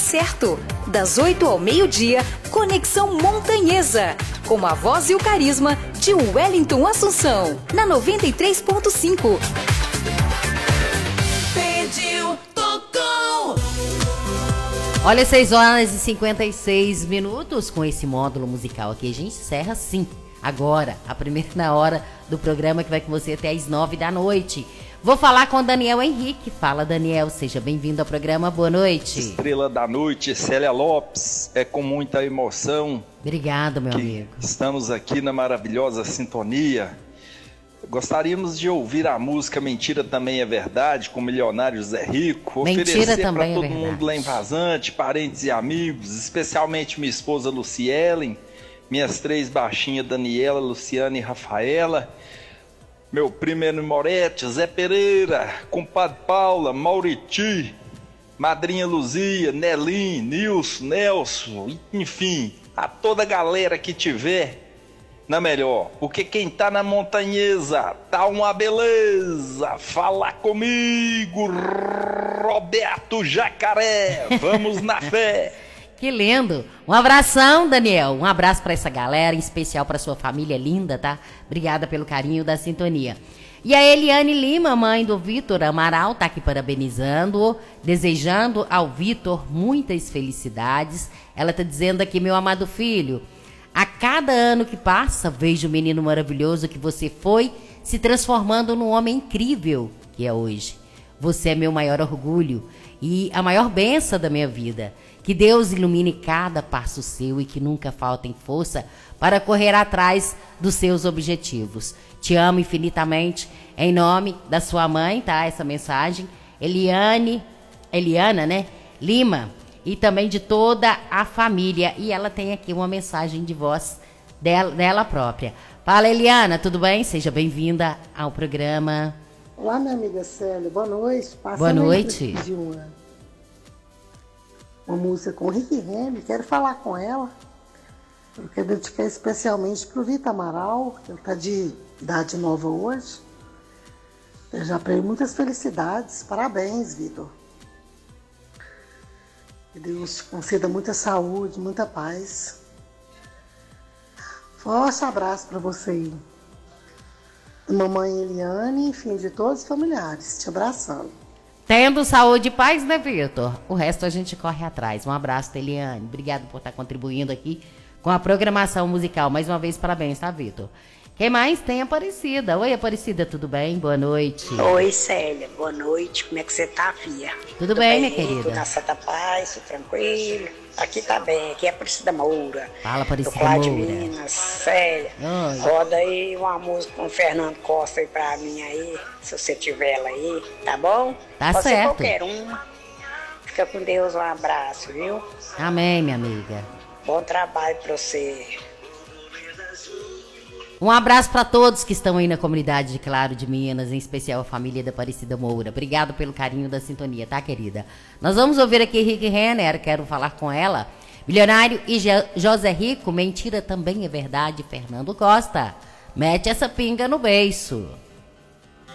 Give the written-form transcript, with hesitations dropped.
certo. Das 8 ao meio-dia, Conexão Montanhesa, com a voz e o carisma de Wellington Assunção, na 93.5. Pediu, tocou. Olha, 6 horas e 56 minutos. Com esse módulo musical aqui, a gente encerra sim. Agora, a primeira hora do programa que vai com você até às 9 da noite. Vou falar com Daniel Henrique. Fala, Daniel, seja bem-vindo ao programa, boa noite. Estrela da noite, Célia Lopes, é com muita emoção. Obrigado, meu amigo. Estamos aqui na maravilhosa sintonia. Gostaríamos de ouvir a música Mentira Também é Verdade, com o milionário Zé Rico. Mentira Oferecer também para todo é verdade. mundo lá em Vazante, parentes e amigos, especialmente minha esposa Lucielen, minhas 3 baixinhas Daniela, Luciana e Rafaela, meu primo Eno Moretti, Zé Pereira, compadre Paula, Mauriti, madrinha Luzia, Nelim, Nilson, Nelson, enfim, a toda a galera que tiver na melhor, porque quem tá na montanhesa tá uma beleza. Fala comigo, Roberto Jacaré, vamos na fé. Que lindo. Um abração, Daniel. Um abraço para essa galera, em especial para sua família linda, tá? Obrigada pelo carinho da sintonia. E a Eliane Lima, mãe do Vitor Amaral, tá aqui parabenizando, desejando ao Vitor muitas felicidades. Ela tá dizendo aqui, meu amado filho, a cada ano que passa, vejo o menino maravilhoso que você foi se transformando num homem incrível que é hoje. Você é meu maior orgulho e a maior bênção da minha vida. Que Deus ilumine cada passo seu e que nunca faltem força para correr atrás dos seus objetivos. Te amo infinitamente, em nome da sua mãe, tá? Essa mensagem, Eliana, né? Lima, e também de toda a família. E ela tem aqui uma mensagem de voz dela própria. Fala, Eliana, tudo bem? Seja bem-vinda ao programa. Olá, minha amiga Célia, boa noite. Boa noite. De uma música com Rick Renner, quero falar com ela. Eu quero dedicar especialmente para o Vitor Amaral, que ele está de idade nova hoje. Desejar para ele muitas felicidades. Parabéns, Vitor. Que Deus te conceda muita saúde, muita paz. Forte abraço para você aí. Mamãe Eliane, enfim, de todos os familiares. Te abraçando. Tendo saúde e paz, né, Vitor? O resto a gente corre atrás. Um abraço, Eliane. Obrigado por estar contribuindo aqui com a programação musical. Mais uma vez, parabéns, tá, Vitor? Quem mais? Tem a Aparecida. Oi, Aparecida, tudo bem? Boa noite. Oi, Célia. Boa noite. Como é que você tá, filha? Tudo bem, minha querida? Tudo na santa paz, tudo tranquilo. Aqui tá bem. Aqui é Aparecida Moura. Fala, Aparecida do Cláudio Moura. Minas. Célia, Oi. roda aí uma música com o Fernando Costa aí pra mim aí, se você tiver ela aí, tá bom? Tá Pode ser certo. qualquer uma. Fica com Deus, um abraço, viu? Amém, minha amiga. Bom trabalho pra você. Um abraço para todos que estão aí na comunidade de Claro de Minas, em especial a família da Aparecida Moura. Obrigado pelo carinho da sintonia, tá, querida? Nós vamos ouvir aqui Rick Renner, quero falar com ela. Milionário e José Rico, Mentira Também é Verdade, Fernando Costa. Mete essa pinga no beiço.